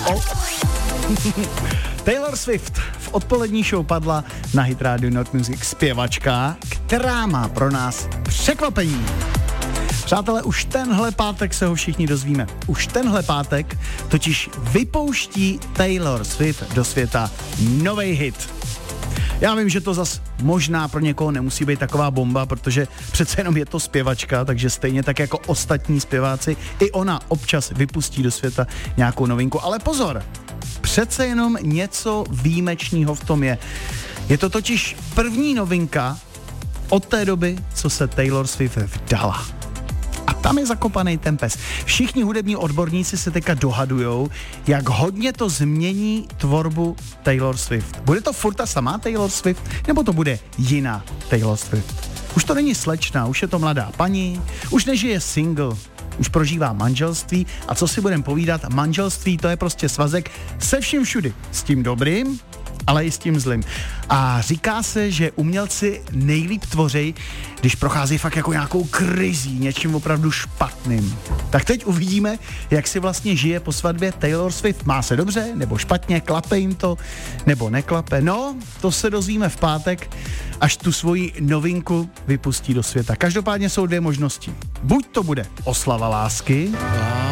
Taylor Swift v odpolední show padla na Hit Radio Not Music zpěvačka, která má pro nás překvapení. Přátelé, už tenhle pátek se ho všichni dozvíme. Už tenhle pátek totiž vypouští Taylor Swift do světa novej hit. Já vím, že to zas možná pro někoho nemusí být taková bomba, protože přece jenom je to zpěvačka, takže stejně tak jako ostatní zpěváci, i ona občas vypustí do světa nějakou novinku. Ale pozor, přece jenom něco výjimečného v tom je. Je to totiž první novinka od té doby, co se Taylor Swift vdala. A tam je zakopaný ten pes. Všichni hudební odborníci se teďka dohadujou, jak hodně to změní tvorbu Taylor Swift. Bude to furt ta samá Taylor Swift, nebo to bude jiná Taylor Swift? Už to není slečna, už je to mladá paní, už nežije single, už prožívá manželství a co si budeme povídat, manželství to je prostě svazek se vším všudy. S tím dobrým, ale i s tím zlým. A říká se, že umělci nejlíp tvoří, když prochází fakt jako nějakou krizí, něčím opravdu špatným. Tak teď uvidíme, jak si vlastně žije po svatbě Taylor Swift. Má se dobře, nebo špatně, klape jim to, nebo neklape. No, to se dozvíme v pátek, až tu svoji novinku vypustí do světa. Každopádně jsou dvě možnosti. Buď to bude oslava lásky,